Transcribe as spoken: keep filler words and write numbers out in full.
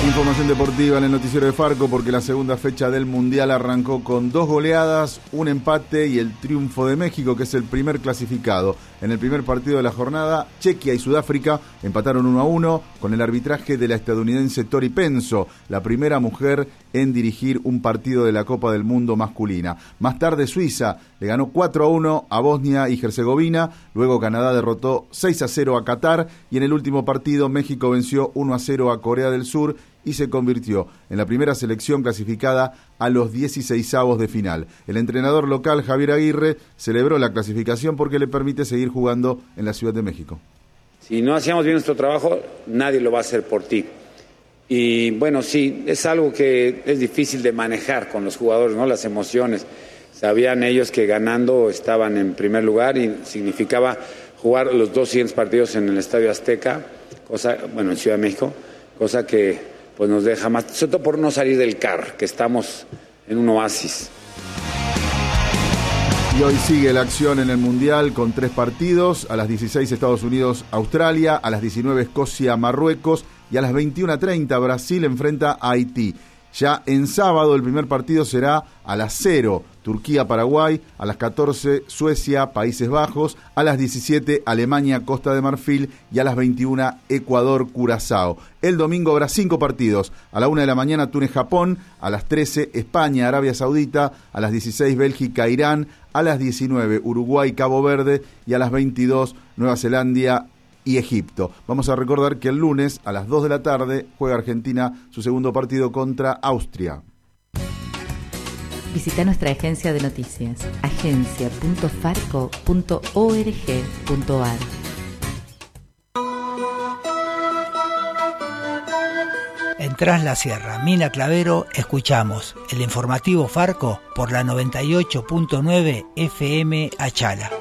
Información deportiva en el noticiero de Farco, porque la segunda fecha del Mundial arrancó con dos goleadas, un empate y el triunfo de México, que es el primer clasificado. En el primer partido de la jornada, Chequia y Sudáfrica empataron uno a uno con el arbitraje de la estadounidense Tori Penso, la primera mujer en dirigir un partido de la Copa del Mundo masculina. Más tarde, Suiza le ganó cuatro a uno a Bosnia y Herzegovina, luego Canadá derrotó seis a cero a Qatar y en el último partido México venció uno a cero a Corea del Sur y se convirtió en la primera selección clasificada a los dieciseisavos de final. El entrenador local, Javier Aguirre, celebró la clasificación porque le permite seguir jugando en la Ciudad de México. Si no hacíamos bien nuestro trabajo, nadie lo va a hacer por ti. Y bueno, sí, es algo que es difícil de manejar con los jugadores, ¿no? Las emociones. Sabían ellos que ganando estaban en primer lugar y significaba jugar los dos siguientes partidos en el Estadio Azteca, cosa, bueno, en Ciudad de México, cosa que pues nos deja más, sobre todo por no salir del C A R, que estamos en un oasis. Y hoy sigue la acción en el Mundial con tres partidos: a las dieciséis Estados Unidos, Australia, a las diecinueve Escocia, Marruecos y a las veintiuna treinta Brasil enfrenta a Haití. Ya en sábado el primer partido será a las cero, Turquía-Paraguay, a las catorce, Suecia, Países Bajos, a las diecisiete, Alemania, Costa de Marfil y a las veintiuna, Ecuador, Curazao. El domingo habrá cinco partidos: a la una de la mañana, Túnez-Japón, a las trece, España, Arabia Saudita, a las dieciséis, Bélgica, Irán, a las diecinueve, Uruguay, Cabo Verde y a las veintidós, Nueva Zelanda y Egipto. Vamos a recordar que el lunes a las dos de la tarde juega Argentina su segundo partido contra Austria. Visita nuestra agencia de noticias, agencia punto farco punto org punto ar. En Tras la Sierra, Mina Clavero, escuchamos el informativo Farco por la noventa y ocho punto nueve F M Achala.